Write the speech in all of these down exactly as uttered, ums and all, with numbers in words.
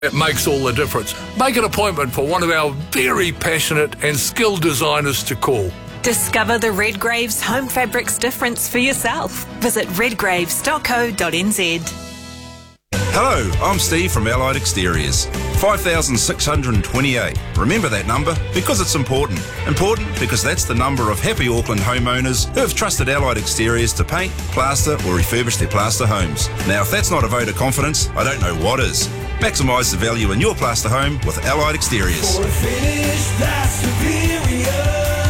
It makes all the difference. Make an appointment for one of our very passionate and skilled designers to call. Discover the Redgraves home fabrics difference for yourself. Visit redgraves dot co dot n z. Hello, I'm Steve from Allied Exteriors. five thousand six hundred twenty-eight. Remember that number because it's important. Important because that's the number of happy Auckland homeowners who have trusted Allied Exteriors to paint, plaster or refurbish their plaster homes. Now, if that's not a vote of confidence, I don't know what is. Maximise the value in your plaster home with Allied Exteriors. For a finish that's superior,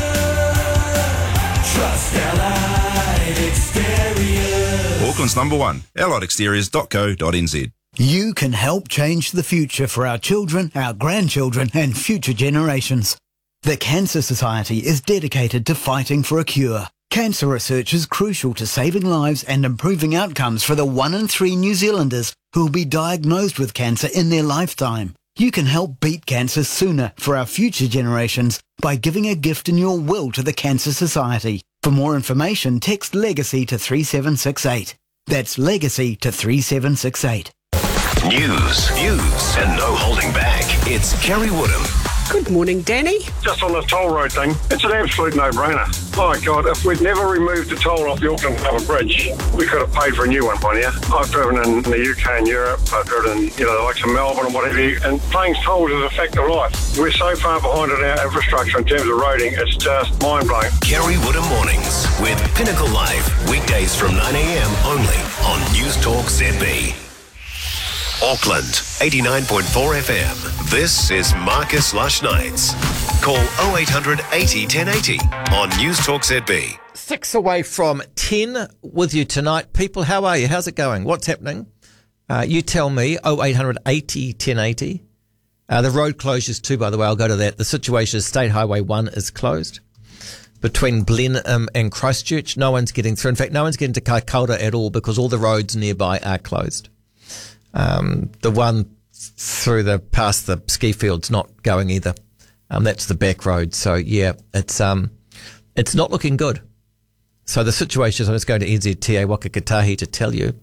trust Allied Exteriors. Auckland's number one, allied exteriors dot co dot n z. You can help change the future for our children, our grandchildren and future generations. The Cancer Society is dedicated to fighting for a cure. Cancer research is crucial to saving lives and improving outcomes for the one in three New Zealanders who will be diagnosed with cancer in their lifetime. You can help beat cancer sooner for our future generations by giving a gift in your will to the Cancer Society. For more information, text LEGACY to three seven six eight. That's LEGACY to three seven six eight. News, views, and no holding back. It's Kerry Woodham. Good morning, Danny. Just on the toll road thing, it's an absolute no-brainer. My God, if we'd never removed the toll off the Auckland Harbour Bridge, we could have paid for a new one by now. I've driven in the U K and Europe, I've driven in, you know, the likes of Melbourne and whatever, and paying tolls is a fact of life. We're so far behind in our infrastructure in terms of roading, it's just mind-blowing. Kerry Woodham Mornings with Pinnacle Live, weekdays from nine a.m. only on News Talk Z B. Auckland, eighty-nine point four F M. This is Marcus Lush Nights. Call oh eight hundred eighty ten eighty on News Talk Z B. Six away from ten with you tonight. People, how are you? How's it going? What's happening? Uh, you tell me, oh eight hundred eighty ten eighty. Uh, the road closures too, by the way, I'll go to that. The situation is State Highway one is closed between Blenheim and Christchurch. No one's getting through. In fact, no one's getting to Kaikoura at all because all the roads nearby are closed. Um, the one through the past the ski field's not going either. Um, that's the back road. So yeah, it's um, it's not looking good. So the situation is, I'm just going to N Z T A Waka Kotahi to tell you,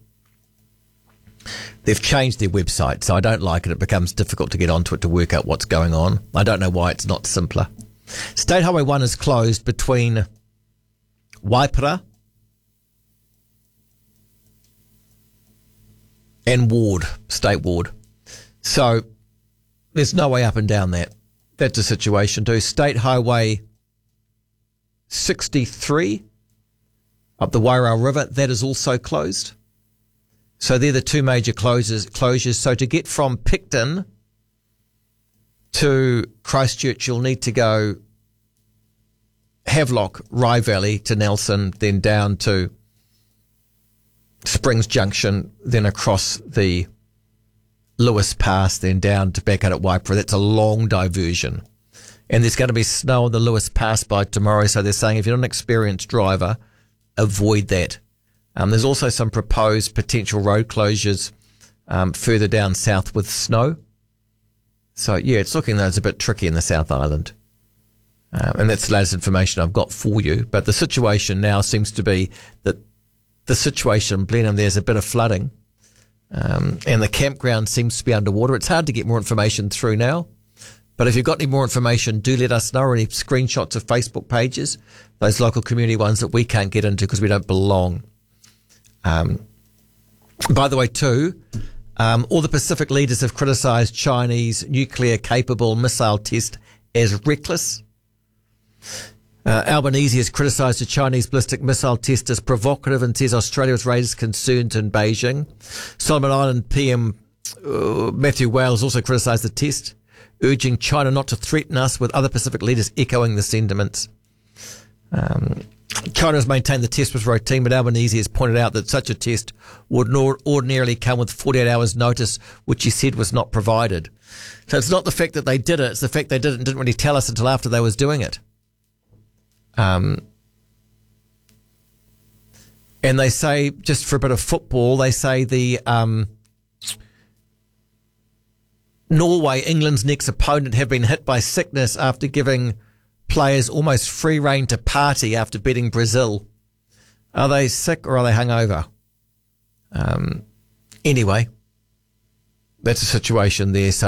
they've changed their website. So I don't like it. It becomes difficult to get onto it to work out what's going on. I don't know why it's not simpler. State Highway one is closed between Waipara and Ward, State Ward. So there's no way up and down that. That's a situation too. State Highway sixty-three up the Wairau River, that is also closed. So they're the two major closures. closures. So to get from Picton to Christchurch, you'll need to go Havelock, Rye Valley to Nelson, then down to Springs Junction, then across the Lewis Pass, then down to back out at Waipara. That's a long diversion. And there's going to be snow on the Lewis Pass by tomorrow, so they're saying if you're not an experienced driver, avoid that. Um, there's also some proposed potential road closures um, further down south with snow. So, yeah, it's looking like it's a bit tricky in the South Island. Um, and that's the latest information I've got for you. But the situation now seems to be that the situation in Blenheim, there's a bit of flooding, um, and the campground seems to be underwater. It's hard to get more information through now, but if you've got any more information, do let us know, or any screenshots of Facebook pages, those local community ones that we can't get into because we don't belong. Um, by the way, too, um, all the Pacific leaders have criticised Chinese nuclear-capable missile test as reckless. Uh, Albanese has criticised the Chinese ballistic missile test as provocative and says Australia has raised concerns in Beijing. Solomon Island P M uh, Matthew Wales also criticised the test, urging China not to threaten us, with other Pacific leaders echoing the sentiments. Um, China has maintained the test was routine, but Albanese has pointed out that such a test would not ordinarily come with forty-eight hours notice, which he said was not provided. So it's not the fact that they did it, it's the fact they did it and didn't really tell us until after they was doing it. Um, and they say, just for a bit of football, they say the um, Norway, England's next opponent, have been hit by sickness after giving players almost free rein to party after beating Brazil. Are they sick or are they hungover? Um, anyway, that's a situation there. So